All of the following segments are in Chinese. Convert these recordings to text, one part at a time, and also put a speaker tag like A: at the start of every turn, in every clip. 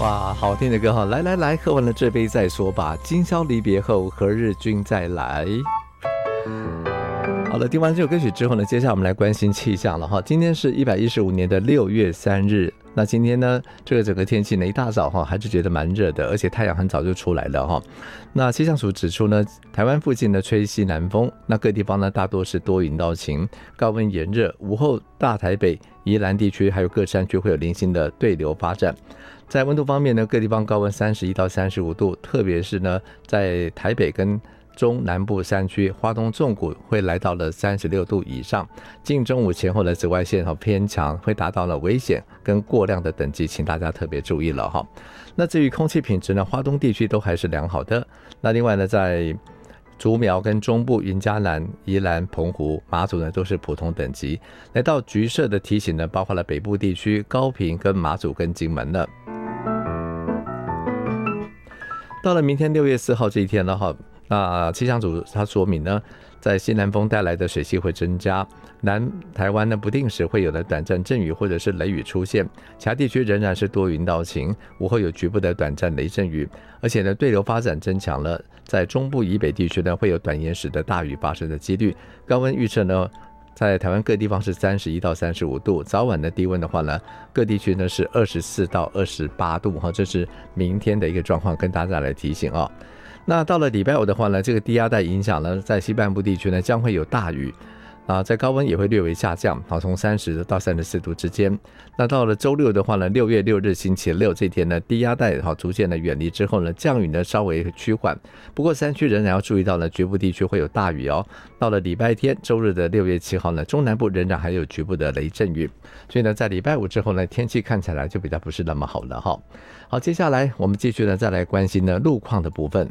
A: 哇，好听的歌哈！来来来，喝完了这杯再说吧。今宵离别后，何日君再来？好了，听完这首歌曲之后呢，接下来我们来关心气象了哈。今天是115年的6月3日，那今天呢，这个整个天气呢，一大早哈还是觉得蛮热的，而且太阳很早就出来了哈。那气象署指出呢，台湾附近呢吹西南风，那各地方呢大多是多云到晴，高温炎热，午后大台北、宜兰地区还有各山区会有零星的对流发展。在温度方面呢，各地方高温31到35度，特别是呢在台北跟中南部山区、花东纵谷会来到了36度以上，近中午前后的紫外线偏强，会达到了危险跟过量的等级，请大家特别注意了哈。那至于空气品质呢，花东地区都还是良好的。那另外呢，在竹苗跟中部、云嘉南、宜兰、澎湖、马祖呢都是普通等级。来到橘色的提醒呢，包括了北部地区、高屏跟马祖跟金门了。到了明天6月4号这一天了哈，那气象组他说明呢，在西南风带来的水汽会增加，南台湾呢不定时会有的短暂阵雨或者是雷雨出现，其他地区仍然是多云到晴，午后有局部的短暂雷阵雨，而且呢对流发展增强了，在中部以北地区呢会有短延时的大雨发生的几率。高温预测呢，在台湾各地方是31到35度，早晚的低温的话呢，各地区呢是24到28度哈，这是明天的一个状况，跟大家来提醒哦。那到了礼拜五的话呢，这个低压带影响呢，在西半部地区呢将会有大雨。在高温也会略微下降，从30到34度之间。那到了周六的话呢，6月6日星期六这天呢，低压带逐渐的远离之后呢，降雨呢稍微趋缓。不过山区仍然要注意到呢，局部地区会有大雨哦。到了礼拜天，周日的6月7号呢，中南部仍然还有局部的雷阵雨。所以呢，在礼拜五之后呢，天气看起来就比较不是那么好了哈。好，接下来我们继续呢，再来关心呢路况的部分。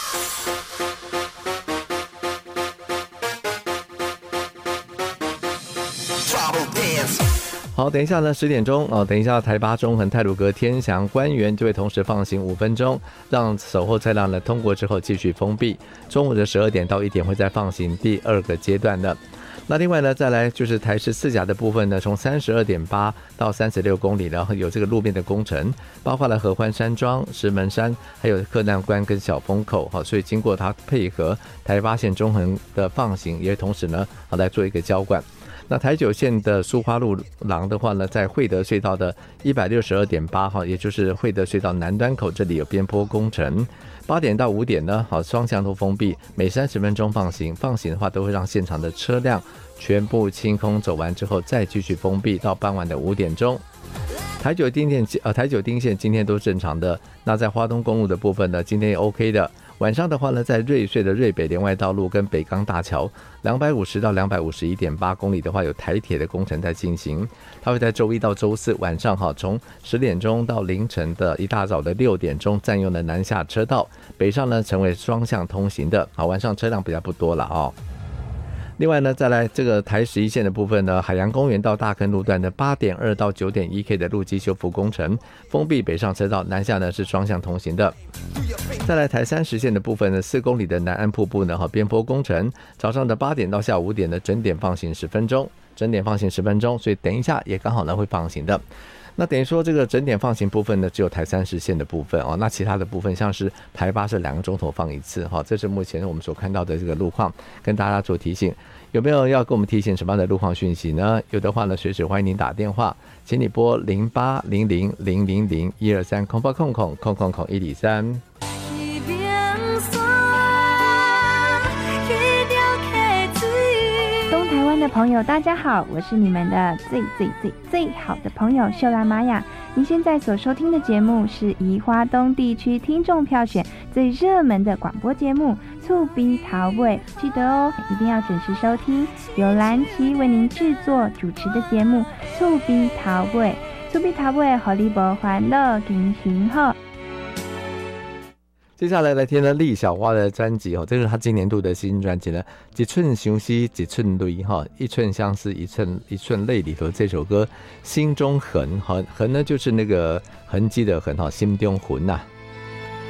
A: 好，等一下呢10点钟等一下台八中横太鲁阁天祥官园就会同时放行5分钟，让守候车辆呢通过之后继续封闭。中午的12点到1点会再放行第2个阶段的。那另外呢，再来就是台14甲的部分呢，从32.8到36公里，然后有这个路面的工程，包括了合欢山庄、石门山，还有克难关跟小风口，所以经过它配合台八线中横的放行，也同时呢来做一个交管。那台9线的苏花路廊的话呢，在惠德隧道的162.8号，也就是惠德隧道南端口这里有边坡工程。8点到5点呢，双向都封闭，每30分钟放行。放行的话，都会让现场的车辆全部清空，走完之后再继续封闭到傍晚的5点钟。台九丁线今天都正常的。那在花东公路的部分呢，今天也 OK 的。晚上的话呢，在瑞穗的瑞北连外道路跟北港大桥250到251.8公里的话，有台铁的工程在进行。它会在周一到周四晚上从10点钟到凌晨的一大早的6点钟占用了南下车道，北上呢成为双向通行的。晚上车辆比较不多了另外呢，再来这个台11线的部分呢，海洋公园到大坑路段的8.2到9.1K 的路基修复工程，封闭北上车道，南下呢是双向通行的。再来台30线的部分呢，4公里的南岸瀑布呢边坡工程，早上的8点到下午5点的整点放行10分钟，所以等一下也刚好呢会放行的。那等于说这个整点放行部分呢，只有台30线的部分那其他的部分像是台8是2个钟头放一次这是目前我们所看到的这个路况，跟大家做提醒。有没有要跟我们提醒什么样的路况讯息呢？有的话呢，随时欢迎您打电话，请你拨0800000123空123。
B: 台湾的朋友大家好，我是你们的最好的朋友秀兰玛雅。您现在所收听的节目是宜花东地区听众票选最热门的广播节目厝边头尾，记得一定要准时收听，由蓝琪为您制作主持的节目厝边头尾，厝边头尾和你无烦恼进行好。
A: 接下来来听了栗小花的专辑这是她今年度的新专辑呢，一寸相思一寸泪一寸相思一寸泪里头这首歌心中痕呢就是那个痕迹的痕心中魂